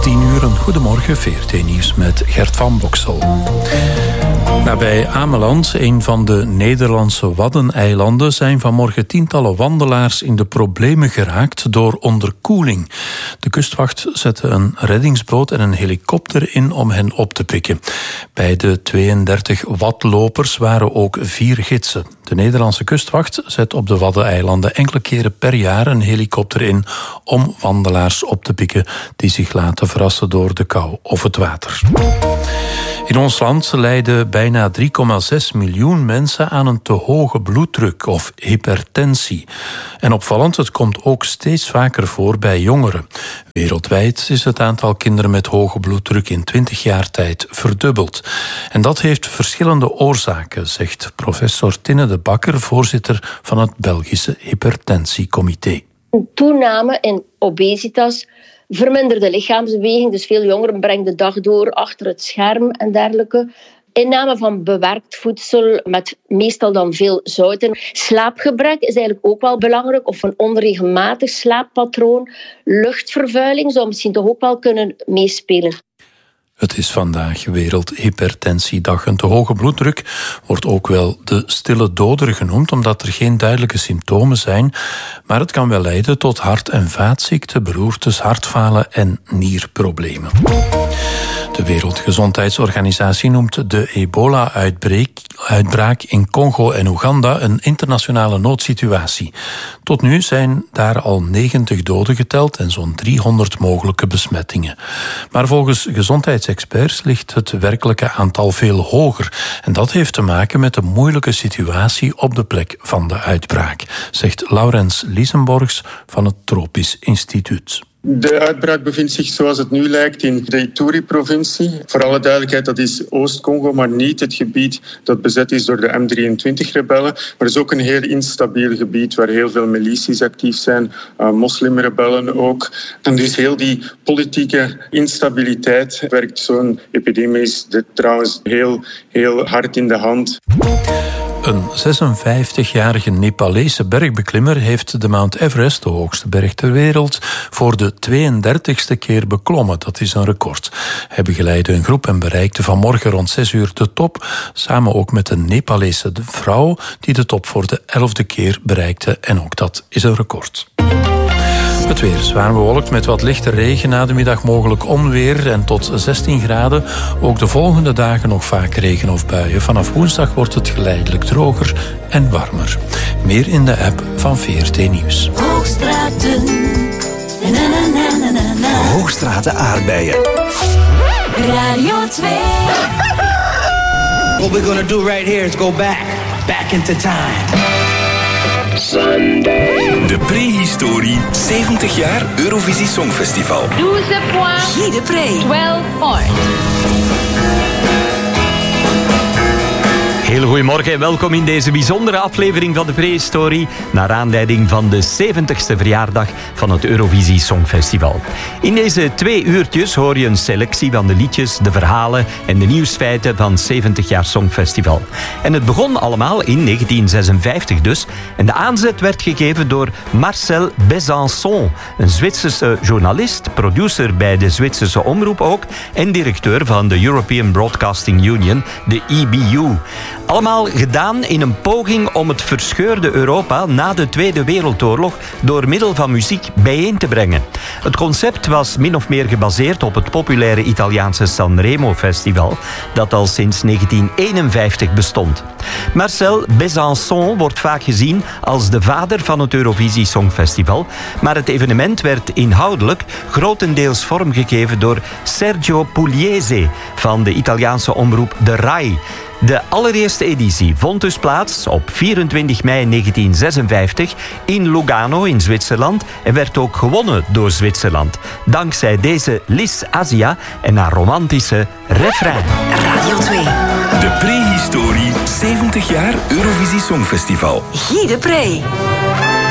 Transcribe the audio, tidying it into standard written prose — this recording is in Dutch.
10:00, een goedemorgen, VRT-nieuws met Gert van Boksel. Nabij Ameland, een van de Nederlandse Waddeneilanden, zijn vanmorgen tientallen wandelaars in de problemen geraakt door onderkoeling. De kustwacht zette een reddingsboot en een helikopter in om hen op te pikken. Bij de 32 wadlopers waren ook 4 gidsen. De Nederlandse kustwacht zet op de Waddeneilanden enkele keren per jaar een helikopter in om wandelaars op te pikken die zich laten verrassen door de kou of het water. In ons land lijden bijna 3,6 miljoen mensen aan een te hoge bloeddruk of hypertensie. En opvallend, het komt ook steeds vaker voor bij jongeren. Wereldwijd is het aantal kinderen met hoge bloeddruk in 20 jaar tijd verdubbeld. En dat heeft verschillende oorzaken, zegt professor Tinne de Bakker, voorzitter van het Belgische Hypertensiecomité. Een toename in obesitas, verminderde lichaamsbeweging, dus veel jongeren brengen de dag door achter het scherm en dergelijke. Inname van bewerkt voedsel met meestal dan veel zouten. Slaapgebrek is eigenlijk ook wel belangrijk, of een onregelmatig slaappatroon. Luchtvervuiling zou misschien toch ook wel kunnen meespelen. Het is vandaag Wereldhypertensiedag. Een te hoge bloeddruk wordt ook wel de stille doder genoemd, omdat er geen duidelijke symptomen zijn. Maar het kan wel leiden tot hart- en vaatziekten, beroertes, hartfalen en nierproblemen. De Wereldgezondheidsorganisatie noemt de ebola-uitbraak in Congo en Oeganda een internationale noodsituatie. Tot nu zijn daar al 90 doden geteld en zo'n 300 mogelijke besmettingen. Maar volgens gezondheidsexperts ligt het werkelijke aantal veel hoger. En dat heeft te maken met de moeilijke situatie op de plek van de uitbraak, zegt Laurens Liesenborgs van het Tropisch Instituut. De uitbraak bevindt zich zoals het nu lijkt in de Ituri-provincie. Voor alle duidelijkheid, dat is Oost-Congo, maar niet het gebied dat bezet is door de M23-rebellen. Maar het is ook een heel instabiel gebied waar heel veel milities actief zijn, moslimrebellen ook. En dus heel die politieke instabiliteit werkt zo'n epidemie trouwens heel hard in de hand. Een 56-jarige Nepalese bergbeklimmer heeft de Mount Everest, de hoogste berg ter wereld, voor de 32e keer beklommen. Dat is een record. Hij begeleidde een groep en bereikte vanmorgen rond 6 uur de top, samen ook met een Nepalese vrouw die de top voor de 11e keer bereikte. En ook dat is een record. Het weer zwaar bewolkt met wat lichte regen, na de middag mogelijk onweer en tot 16 graden. Ook de volgende dagen nog vaak regen of buien. Vanaf woensdag wordt het geleidelijk droger en warmer. Meer in de app van VRT Nieuws. Hoogstraten. Hoogstraten aardbeien. Radio 2. What we're gonna do right here is go back into time. Sunday. De prehistorie 70 jaar Eurovisie Songfestival. 12 points. Guy de Pre. 12 points. Heel goedemorgen en welkom in deze bijzondere aflevering van de Prehistorie, naar aanleiding van de 70ste verjaardag van het Eurovisie Songfestival. In deze 2 uurtjes hoor je een selectie van de liedjes, de verhalen en de nieuwsfeiten van 70 jaar Songfestival. En het begon allemaal in 1956 dus. En de aanzet werd gegeven door Marcel Besançon, een Zwitserse journalist, producer bij de Zwitserse omroep ook en directeur van de European Broadcasting Union, de EBU. Allemaal gedaan in een poging om het verscheurde Europa na de Tweede Wereldoorlog door middel van muziek bijeen te brengen. Het concept was min of meer gebaseerd op het populaire Italiaanse Sanremo Festival, dat al sinds 1951 bestond. Marcel Besançon wordt vaak gezien als de vader van het Eurovisie Songfestival, maar het evenement werd inhoudelijk grotendeels vormgegeven door Sergio Pugliese van de Italiaanse omroep De Rai. De allereerste editie vond dus plaats op 24 mei 1956 in Lugano in Zwitserland en werd ook gewonnen door Zwitserland, dankzij deze Liz Asia en haar romantische refrein. Radio 2. De prehistorie 70 jaar Eurovisie Songfestival. Guy de Pre.